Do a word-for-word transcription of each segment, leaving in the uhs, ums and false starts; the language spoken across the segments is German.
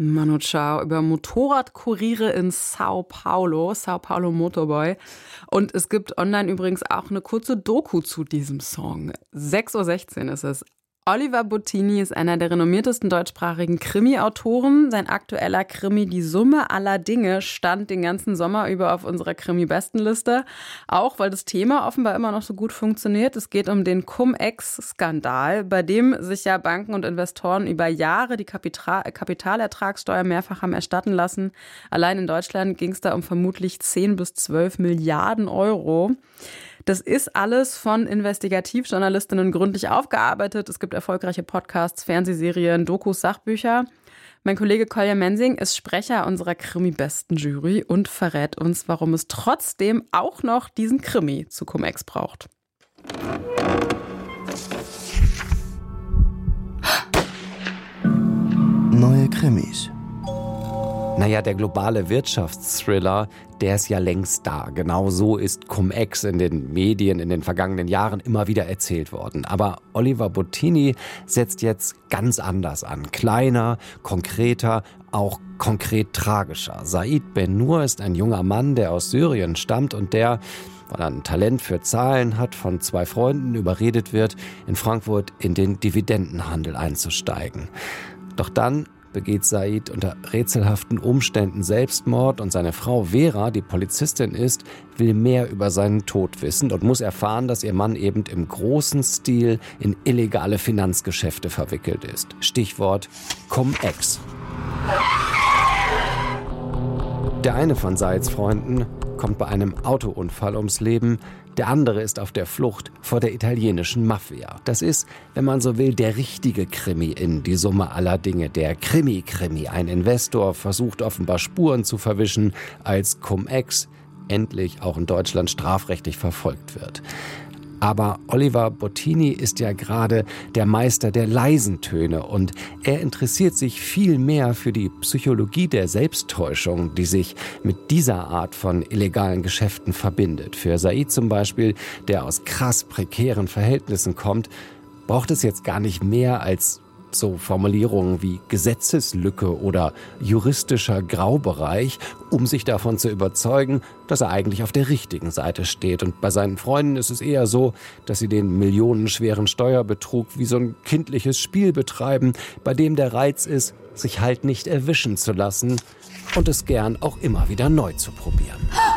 Manu Chao über Motorradkuriere in Sao Paulo, Sao Paulo Motorboy. Und es gibt online übrigens auch eine kurze Doku zu diesem Song. sechs Uhr sechzehn ist es. Oliver Bottini ist einer der renommiertesten deutschsprachigen Krimi-Autoren. Sein aktueller Krimi Die Summe aller Dinge stand den ganzen Sommer über auf unserer Krimi-Bestenliste. Auch weil das Thema offenbar immer noch so gut funktioniert. Es geht um den Cum-Ex-Skandal, bei dem sich ja Banken und Investoren über Jahre die Kapital- Kapitalertragssteuer mehrfach haben erstatten lassen. Allein in Deutschland ging es da um vermutlich zehn bis zwölf Milliarden Euro. Das ist alles von Investigativjournalistinnen gründlich aufgearbeitet. Es gibt erfolgreiche Podcasts, Fernsehserien, Dokus, Sachbücher. Mein Kollege Kolja Mensing ist Sprecher unserer Krimi-Besten-Jury und verrät uns, warum es trotzdem auch noch diesen Krimi zu Cum-Ex braucht. Neue Krimis. Naja, der globale Wirtschaftsthriller, der ist ja längst da. Genau so ist Cum-Ex in den Medien in den vergangenen Jahren immer wieder erzählt worden. Aber Oliver Bottini setzt jetzt ganz anders an. Kleiner, konkreter, auch konkret tragischer. Said Ben-Nur ist ein junger Mann, der aus Syrien stammt und der, weil er ein Talent für Zahlen hat, von zwei Freunden überredet wird, in Frankfurt in den Dividendenhandel einzusteigen. Doch dann begeht Said unter rätselhaften Umständen Selbstmord und seine Frau Vera, die Polizistin ist, will mehr über seinen Tod wissen und muss erfahren, dass ihr Mann eben im großen Stil in illegale Finanzgeschäfte verwickelt ist. Stichwort Cum-Ex. Der eine von Saids Freunden kommt bei einem Autounfall ums Leben, der andere ist auf der Flucht vor der italienischen Mafia. Das ist, wenn man so will, der richtige Krimi in Die Summe aller Dinge, der Krimi-Krimi. Ein Investor versucht offenbar Spuren zu verwischen, als Cum-Ex endlich auch in Deutschland strafrechtlich verfolgt wird. Aber Oliver Bottini ist ja gerade der Meister der leisen Töne und er interessiert sich viel mehr für die Psychologie der Selbsttäuschung, die sich mit dieser Art von illegalen Geschäften verbindet. Für Said zum Beispiel, der aus krass prekären Verhältnissen kommt, braucht es jetzt gar nicht mehr als so Formulierungen wie Gesetzeslücke oder juristischer Graubereich, um sich davon zu überzeugen, dass er eigentlich auf der richtigen Seite steht. Und bei seinen Freunden ist es eher so, dass sie den millionenschweren Steuerbetrug wie so ein kindliches Spiel betreiben, bei dem der Reiz ist, sich halt nicht erwischen zu lassen und es gern auch immer wieder neu zu probieren.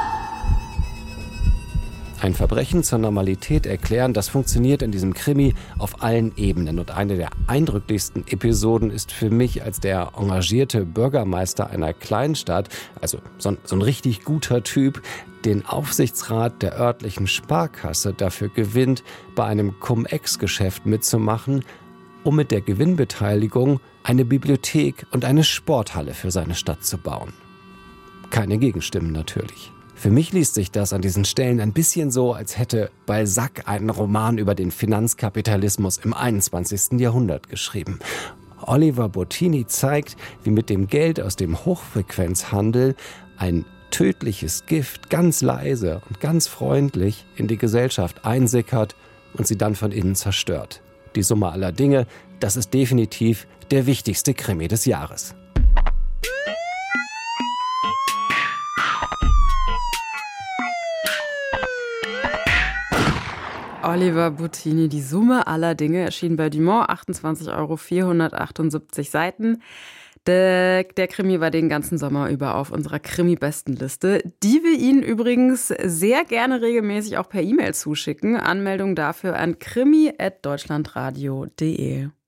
Ein Verbrechen zur Normalität erklären, das funktioniert in diesem Krimi auf allen Ebenen. Und eine der eindrücklichsten Episoden ist für mich, als der engagierte Bürgermeister einer Kleinstadt, also so ein, so ein richtig guter Typ, den Aufsichtsrat der örtlichen Sparkasse dafür gewinnt, bei einem Cum-Ex-Geschäft mitzumachen, um mit der Gewinnbeteiligung eine Bibliothek und eine Sporthalle für seine Stadt zu bauen. Keine Gegenstimmen natürlich. Für mich liest sich das an diesen Stellen ein bisschen so, als hätte Balzac einen Roman über den Finanzkapitalismus im einundzwanzigsten Jahrhundert geschrieben. Oliver Bottini zeigt, wie mit dem Geld aus dem Hochfrequenzhandel ein tödliches Gift ganz leise und ganz freundlich in die Gesellschaft einsickert und sie dann von innen zerstört. Die Summe aller Dinge, das ist definitiv der wichtigste Krimi des Jahres. Oliver Bottini, Die Summe aller Dinge, erschien bei Dumont, achtundzwanzig Euro, vierhundertachtundsiebzig Seiten. Der, der Krimi war den ganzen Sommer über auf unserer Krimi-Bestenliste, die wir Ihnen übrigens sehr gerne regelmäßig auch per E-Mail zuschicken. Anmeldung dafür an krimi at deutschlandradio punkt de.